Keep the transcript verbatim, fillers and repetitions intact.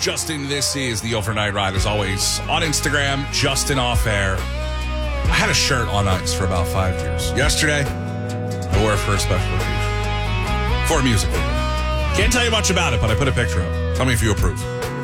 Justin. This is the Overnight Ride. As always, on Instagram, Justin Off Air. I had a shirt on ice for about five years. Yesterday, I wore it for a special occasion. For a music video. Can't tell you much about it, but I put a picture up. Tell me if you approve.